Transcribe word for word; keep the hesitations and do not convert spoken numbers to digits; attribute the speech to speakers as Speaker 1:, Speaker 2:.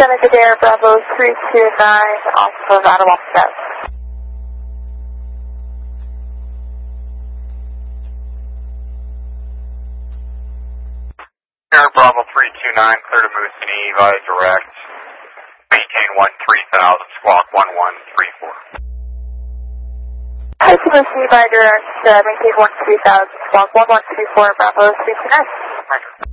Speaker 1: seven to Air Bravo three two nine off of Ottawa South.
Speaker 2: Air Bravo three two nine, clear to Moosonee, via direct. Maintain one three thousand, squawk one one three four.
Speaker 1: Hi, to Moosonee, via direct, uh, maintain one three thousand, squawk one one three four, Bravo three two nine.
Speaker 2: Roger.